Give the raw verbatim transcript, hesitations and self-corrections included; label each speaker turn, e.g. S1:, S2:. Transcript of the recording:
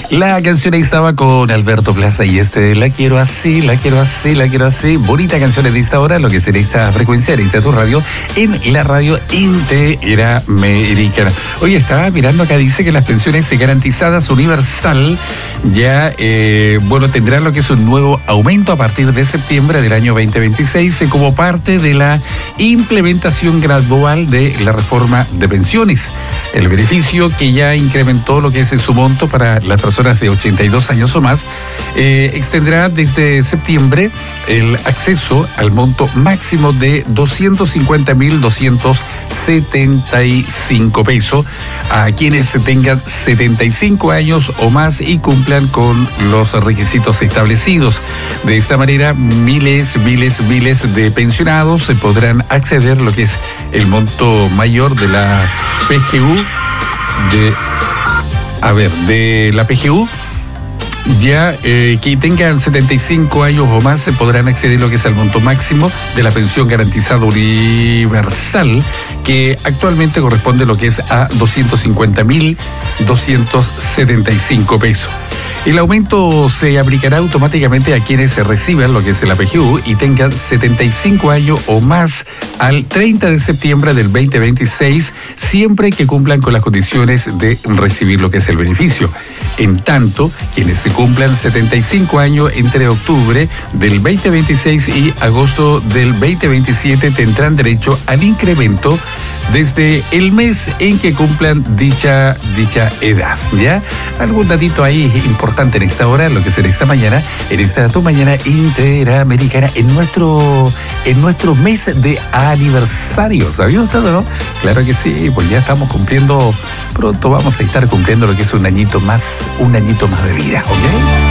S1: La canción ahí estaba con Alberto Plaza y este, la quiero así, la quiero así, la quiero así. Bonita canción de esta hora, lo que será esta frecuencia de esta tu radio, en la radio interamericana. Oye, estaba mirando acá, dice que las pensiones garantizadas universal ya, eh, bueno, tendrán lo que es un nuevo aumento a partir de septiembre del año veinte veintiséis, eh, como parte de la implementación gradual de la reforma de pensiones. El beneficio que ya incrementó lo que es en su monto para las personas de ochenta y dos años o más, eh, extenderá desde septiembre el acceso al monto máximo de doscientos cincuenta mil doscientos setenta y cinco pesos a quienes tengan setenta y cinco años o más y cumplan con los requisitos establecidos. De esta manera, miles, miles, miles de pensionados se podrán acceder a lo que es el monto mayor de la P G U, de, a ver, de la P G U, ya eh, que tengan setenta y cinco años o más se podrán acceder a lo que es el monto máximo de la pensión garantizada universal, que actualmente corresponde a lo que es a doscientos cincuenta mil doscientos setenta y cinco pesos. El aumento se aplicará automáticamente a quienes se reciban lo que es la P G U y tengan setenta y cinco años o más al treinta de septiembre del veinte veintiséis, siempre que cumplan con las condiciones de recibir lo que es el beneficio. En tanto, quienes se cumplan setenta y cinco años entre octubre del veinte veintiséis y agosto del veinte veintisiete tendrán derecho al incremento desde el mes en que cumplan dicha, dicha edad, ¿ya? Algún datito ahí importante en esta hora, lo que será esta mañana, en esta tu mañana interamericana, en nuestro, en nuestro mes de aniversario. ¿Sabía usted o no? Claro que sí, pues ya estamos cumpliendo, pronto vamos a estar cumpliendo lo que es un añito más, un añito más de vida, ¿ok?